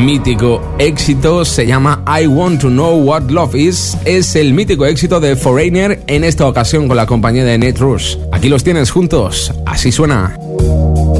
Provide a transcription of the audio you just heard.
mítico éxito se llama I Want to Know What Love Is. Es el mítico éxito de Foreigner, en esta ocasión con la compañía de Nate Ruess. Aquí los tienes juntos, así suena.